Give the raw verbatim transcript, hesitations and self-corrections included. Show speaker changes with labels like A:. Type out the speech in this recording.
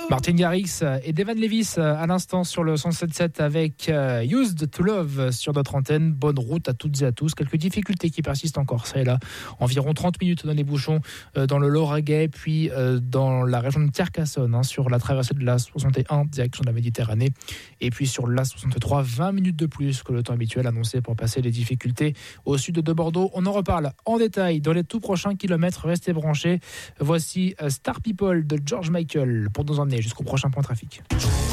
A: Martin Garrix et Devan Levis à l'instant sur le cent sept sept avec Used to Love sur notre antenne. Bonne route à toutes et à tous. Quelques difficultés qui persistent encore, ça et là. Environ trente minutes dans les bouchons dans le Lauragais, puis dans la région de Carcassonne, hein, sur la traversée de l'A soixante et un, direction de la Méditerranée. Et puis sur l'A soixante-trois, vingt minutes de plus que le temps habituel annoncé pour passer les difficultés au sud de Bordeaux. On en reparle en détail dans les tout prochains kilomètres. Restez branchés. Voici Star People de George Michael pour nous emmener jusqu'au prochain point trafic.